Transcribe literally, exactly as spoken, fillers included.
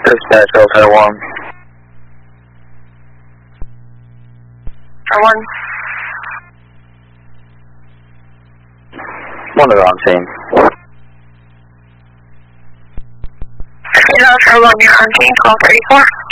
Dispatch, Hotel one. For one. One of on scene. You know, for one, you're on scene, call thirty-four.